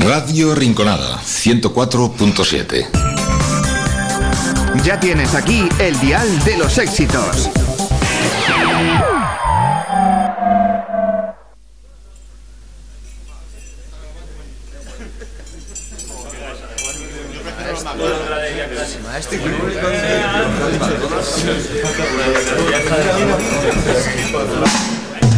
Radio Rinconada, 104.7. Ya tienes aquí el dial de los éxitos.